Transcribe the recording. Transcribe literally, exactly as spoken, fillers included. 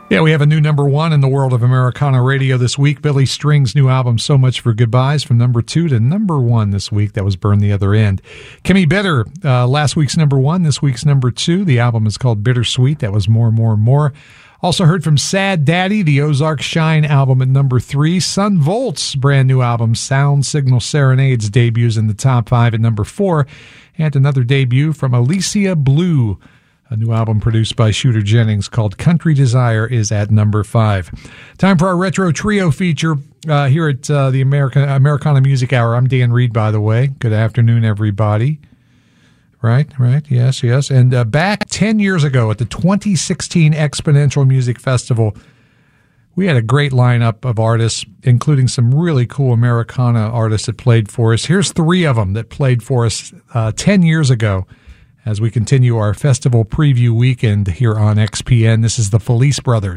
Yeah, we have a new number one in the world of Americana radio this week. Billy String's new album, So Much for Goodbyes, from number two to number one this week. That was Burn the Other End. Kimmy Bitter, uh, last week's number one, this week's number two. The album is called Bittersweet. That was More, More, More. Also heard from Sad Daddy, the Ozark Shine album at number three. Sun Volt's brand new album, Sound Signal Serenades, debuts in the top five at number four. And another debut from Alicia Blue. A new album produced by Shooter Jennings called Country Desire is at number five. Time for our Retro Trio feature uh, here at uh, the American Americana Music Hour. I'm Dan Reed, by the way. Good afternoon, everybody. Right, right, yes, yes. And uh, back ten years ago at the twenty sixteen Exponential Music Festival, we had a great lineup of artists, including some really cool Americana artists that played for us. Here's three of them that played for us uh, ten years ago. As we continue our festival preview weekend here on X P N, this is the Felice Brothers.